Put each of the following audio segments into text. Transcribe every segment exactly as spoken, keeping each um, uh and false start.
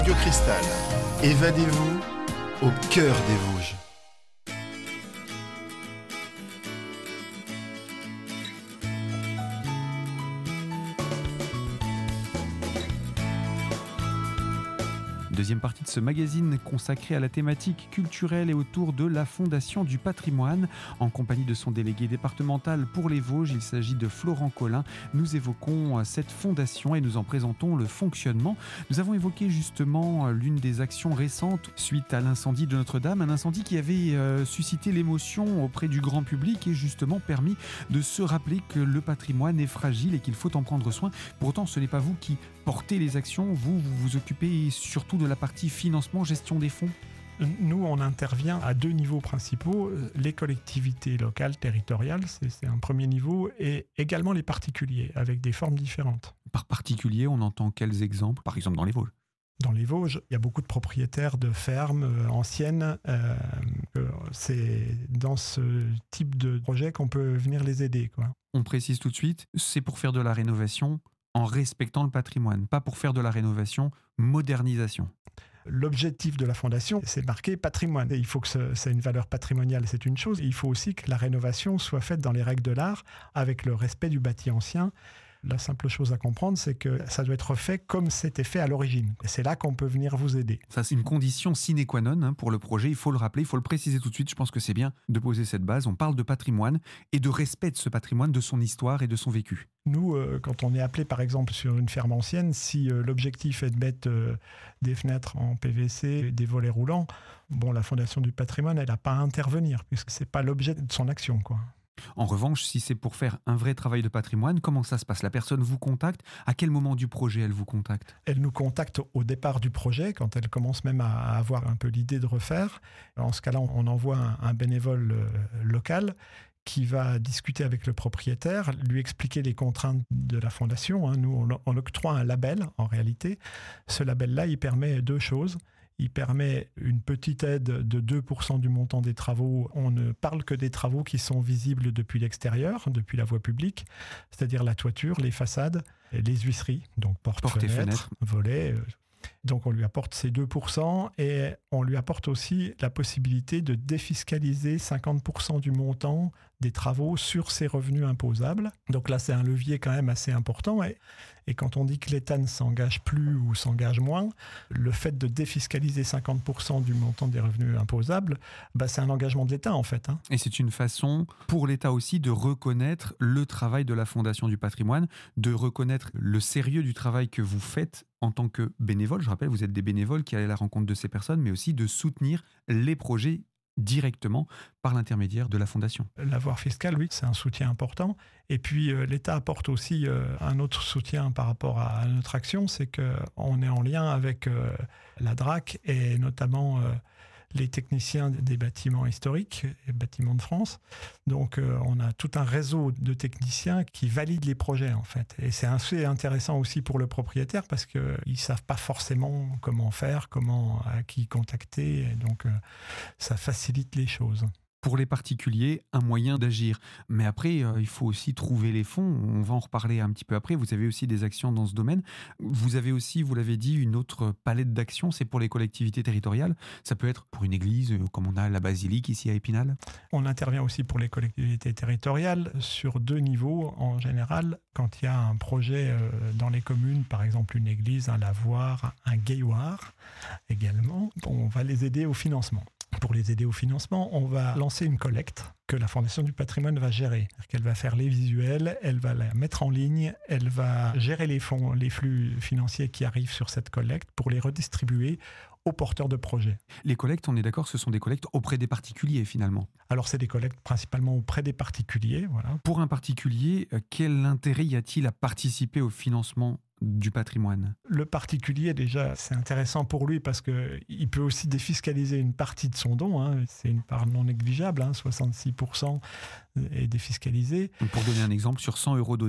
Radio Cristal, évadez-vous au cœur des Vosges. Deuxième partie de ce magazine consacré à la thématique culturelle et autour de la Fondation du patrimoine. En compagnie de son délégué départemental pour les Vosges, il s'agit de Florent Collin. Nous évoquons cette fondation et nous en présentons le fonctionnement. Nous avons évoqué justement l'une des actions récentes suite à l'incendie de Notre-Dame, un incendie qui avait euh, suscité l'émotion auprès du grand public et justement permis de se rappeler que le patrimoine est fragile et qu'il faut en prendre soin. Pourtant, ce n'est pas vous qui portez les actions, vous, vous vous occupez surtout de la partie financement, gestion des fonds. Nous, on intervient à deux niveaux principaux, les collectivités locales, territoriales, c'est, c'est un premier niveau, et également les particuliers, avec des formes différentes. Par particulier, on entend quels exemples? Par exemple dans les Vosges. Dans les Vosges, il y a beaucoup de propriétaires de fermes euh, anciennes. Euh, euh, c'est dans ce type de projet qu'on peut venir les aider, quoi. On précise tout de suite, c'est pour faire de la rénovation en respectant le patrimoine, pas pour faire de la rénovation, modernisation. L'objectif de la fondation, c'est marqué patrimoine. Et il faut que ce, c'est une valeur patrimoniale, c'est une chose. Il faut aussi que la rénovation soit faite dans les règles de l'art, avec le respect du bâti ancien. La simple chose à comprendre, c'est que ça doit être fait comme c'était fait à l'origine. Et c'est là qu'on peut venir vous aider. Ça, c'est une condition sine qua non hein, pour le projet. Il faut le rappeler, il faut le préciser tout de suite. Je pense que c'est bien de poser cette base. On parle de patrimoine et de respect de ce patrimoine, de son histoire et de son vécu. Nous, euh, quand on est appelé, par exemple, sur une ferme ancienne, si euh, l'objectif est de mettre euh, des fenêtres en P V C, des volets roulants, bon, la Fondation du patrimoine, elle n'a pas à intervenir, puisque ce n'est pas l'objet de son action, quoi. En revanche, si c'est pour faire un vrai travail de patrimoine, comment ça se passe? La personne vous contacte? À quel moment du projet elle vous contacte? Elle nous contacte au départ du projet, quand elle commence même à avoir un peu l'idée de refaire. En ce cas-là, on envoie un, un bénévole euh, local qui va discuter avec le propriétaire, lui expliquer les contraintes de la fondation. Hein. Nous, on, on octroie un label, en réalité. Ce label-là, il permet deux choses. Il permet une petite aide de deux pour cent du montant des travaux. On ne parle que des travaux qui sont visibles depuis l'extérieur, depuis la voie publique, c'est-à-dire la toiture, les façades, les huisseries, donc portes, Portes et fenêtres, fenêtres. volets. Donc on lui apporte ces deux pour cent et on lui apporte aussi la possibilité de défiscaliser cinquante pour cent du montant des travaux sur ses revenus imposables. Donc là, c'est un levier quand même assez important. Et, et quand on dit que l'État ne s'engage plus ou s'engage moins, le fait de défiscaliser cinquante pour cent du montant des revenus imposables, bah, c'est un engagement de l'État en fait. Hein. Et c'est une façon pour l'État aussi de reconnaître le travail de la Fondation du patrimoine, de reconnaître le sérieux du travail que vous faites en tant que bénévole. Je rappelle, vous êtes des bénévoles qui allez à la rencontre de ces personnes, mais aussi de soutenir les projets directement par l'intermédiaire de la Fondation. L'avoir fiscal, oui, c'est un soutien important. Et puis, euh, l'État apporte aussi euh, un autre soutien par rapport à notre action, c'est qu'on est en lien avec euh, la D R A C et notamment euh, les techniciens des bâtiments historiques et bâtiments de France. Donc, euh, on a tout un réseau de techniciens qui valident les projets, en fait. Et c'est assez intéressant aussi pour le propriétaire parce qu'ils ne savent pas forcément comment faire, comment, à qui contacter. Et donc, euh, ça facilite les choses. Pour les particuliers, un moyen d'agir. Mais après, euh, il faut aussi trouver les fonds. On va en reparler un petit peu après. Vous avez aussi des actions dans ce domaine. Vous avez aussi, vous l'avez dit, une autre palette d'actions. C'est pour les collectivités territoriales. Ça peut être pour une église, euh, comme on a la basilique ici à Épinal. On intervient aussi pour les collectivités territoriales sur deux niveaux. En général, quand il y a un projet euh, dans les communes, par exemple une église, un lavoir, un gayoir également, on va les aider au financement. Pour les aider au financement, on va lancer une collecte que la Fondation du patrimoine va gérer. C'est-à-dire qu'elle va faire les visuels, elle va la mettre en ligne, elle va gérer les fonds, les flux financiers qui arrivent sur cette collecte pour les redistribuer aux porteurs de projets. Les collectes, on est d'accord, ce sont des collectes auprès des particuliers finalement. Alors c'est des collectes principalement auprès des particuliers. Voilà. Pour un particulier, quel intérêt y a-t-il à participer au financement du patrimoine? Le particulier, déjà, c'est intéressant pour lui parce qu'il peut aussi défiscaliser une partie de son don. Hein. C'est une part non négligeable, hein, soixante-six pour cent est défiscalisé. Donc pour donner un exemple, sur cent euros donnés,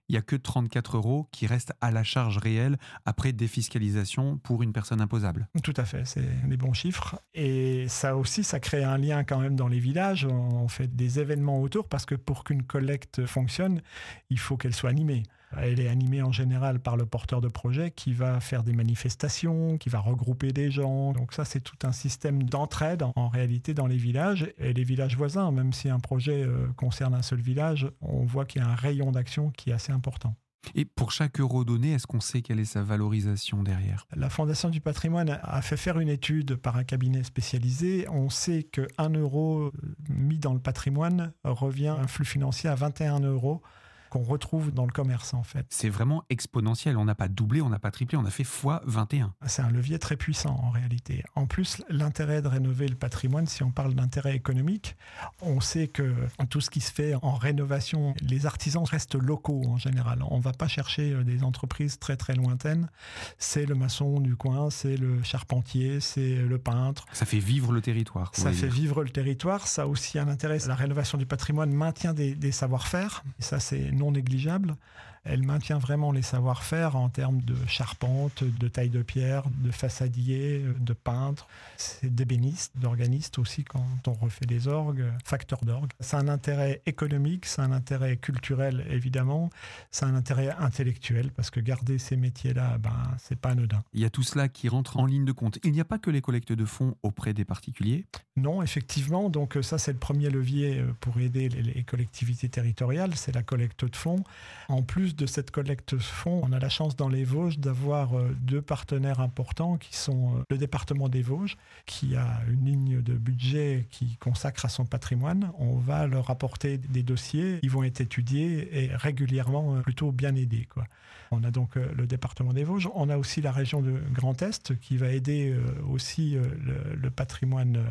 Il n'y a que trente-quatre euros qui restent à la charge réelle après défiscalisation pour une personne imposable. Tout à fait, c'est des bons chiffres. Et ça aussi, ça crée un lien quand même dans les villages. On fait des événements autour parce que pour qu'une collecte fonctionne, il faut qu'elle soit animée. Elle est animée en général par le porteur de projet qui va faire des manifestations, qui va regrouper des gens. Donc ça, c'est tout un système d'entraide en réalité dans les villages et les villages voisins. Même si un projet concerne un seul village, on voit qu'il y a un rayon d'action qui est assez important. Et pour chaque euro donné, est-ce qu'on sait quelle est sa valorisation derrière ? La Fondation du patrimoine a fait faire une étude par un cabinet spécialisé. On sait qu'un euro mis dans le patrimoine revient un flux financier à vingt et un euros qu'on retrouve dans le commerce en fait. C'est vraiment exponentiel, on n'a pas doublé, on n'a pas triplé, on a fait fois vingt et un. C'est un levier très puissant en réalité. En plus, l'intérêt de rénover le patrimoine, si on parle d'intérêt économique, on sait que tout ce qui se fait en rénovation, les artisans restent locaux en général. On ne va pas chercher des entreprises très très lointaines. C'est le maçon du coin, c'est le charpentier, c'est le peintre. Ça fait vivre le territoire. Ça fait dire. vivre le territoire, ça a aussi un intérêt. La rénovation du patrimoine maintient des, des savoir-faire, et ça c'est non négligeable. Elle maintient vraiment les savoir-faire en termes de charpente, de taille de pierre, de façadier, de peintre. C'est d'ébéniste, d'organiste aussi quand on refait des orgues, facteur d'orgue. C'est un intérêt économique, c'est un intérêt culturel évidemment, c'est un intérêt intellectuel parce que garder ces métiers-là, ben, c'est pas anodin. Il y a tout cela qui rentre en ligne de compte. Il n'y a pas que les collectes de fonds auprès des particuliers ? Non, effectivement. Donc ça, c'est le premier levier pour aider les collectivités territoriales, c'est la collecte de fonds. En plus de cette collecte de fonds, on a la chance dans les Vosges d'avoir deux partenaires importants qui sont le département des Vosges, qui a une ligne de budget qui consacre à son patrimoine. On va leur apporter des dossiers, ils vont être étudiés et régulièrement plutôt bien aidés, quoi. On a donc le département des Vosges. On a aussi la région de Grand Est qui va aider aussi le, le patrimoine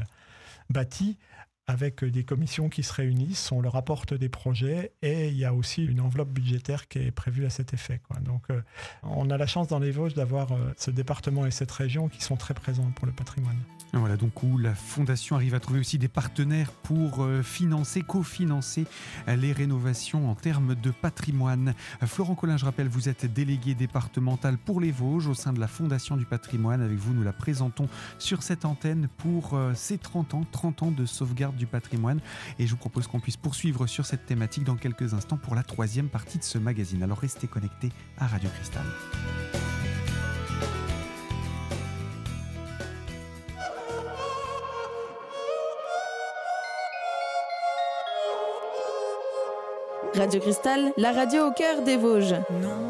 bâti avec des commissions qui se réunissent, on leur apporte des projets et il y a aussi une enveloppe budgétaire qui est prévue à cet effet, quoi. Donc euh, on a la chance dans les Vosges d'avoir euh, ce département et cette région qui sont très présents pour le patrimoine. Voilà donc où la Fondation arrive à trouver aussi des partenaires pour euh, financer, cofinancer euh, les rénovations en termes de patrimoine. Euh, Florent Collin, je rappelle, vous êtes délégué départemental pour les Vosges au sein de la Fondation du patrimoine. Avec vous, nous la présentons sur cette antenne pour euh, ces trente ans, trente ans de sauvegarde du patrimoine. Et je vous propose qu'on puisse poursuivre sur cette thématique dans quelques instants pour la troisième partie de ce magazine. Alors restez connectés à Radio Cristal. Radio Cristal, la radio au cœur des Vosges. Non.